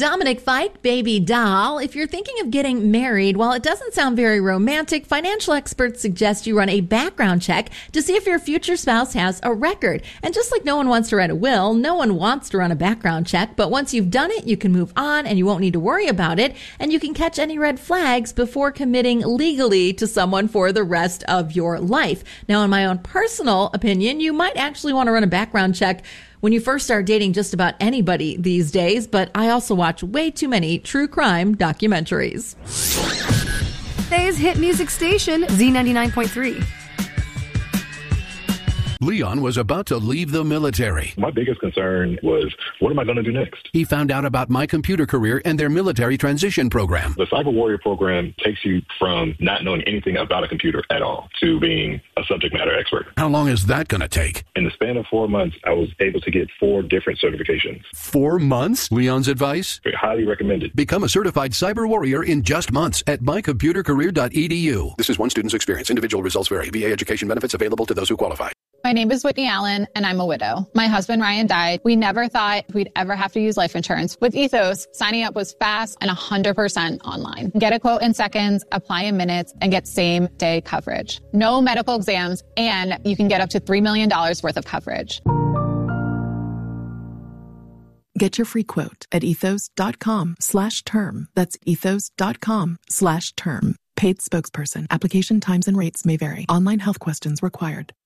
Dominic Fike, baby doll. If you're thinking of getting married, while it doesn't sound very romantic, financial experts suggest you run a background check to see if your future spouse has a record. And just like no one wants to write a will, no one wants to run a background check. But once you've done it, you can move on and you won't need to worry about it. And you can catch any red flags before committing legally to someone for the rest of your life. Now, in my own personal opinion, you might actually want to run a background check when you first start dating just about anybody these days, but I also watch way too many true crime documentaries. Today's hit music station, Z99.3. Leon was about to leave the military. My biggest concern was, what am I going to do next? He found out about My Computer Career and their military transition program. The Cyber Warrior program takes you from not knowing anything about a computer at all to being a subject matter expert. How long is that going to take? In the span of 4 months, I was able to get 4 different certifications. 4 months? Leon's advice? Highly recommended. Become a certified cyber warrior in just months at mycomputercareer.edu. This is one student's experience. Individual results vary. VA education benefits available to those who qualify. My name is Whitney Allen, and I'm a widow. My husband, Ryan, died. We never thought we'd ever have to use life insurance. With Ethos, signing up was fast and 100% online. Get a quote in seconds, apply in minutes, and get same-day coverage. No medical exams, and you can get up to $3 million worth of coverage. Get your free quote at ethos.com/term. That's ethos.com/term. Paid spokesperson. Application times and rates may vary. Online health questions required.